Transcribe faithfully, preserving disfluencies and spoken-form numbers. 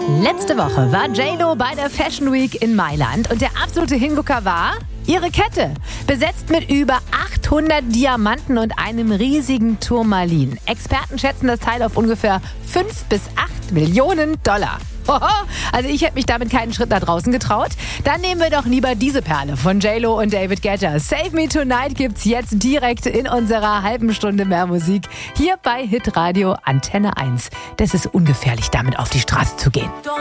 Letzte Woche war J-Lo bei der Fashion Week in Mailand und der absolute Hingucker war ihre Kette. Besetzt mit über achthundert Diamanten und einem riesigen Turmalin. Experten schätzen das Teil auf ungefähr fünf bis acht Millionen Dollar. Also ich hätte mich damit keinen Schritt nach draußen getraut. Dann nehmen wir doch lieber diese Perle von J-Lo und David Guetta. Save Me Tonight gibt's jetzt direkt in unserer halben Stunde mehr Musik. Hier bei Hitradio Antenne eins. Das ist ungefährlich, damit auf die Straße zu gehen.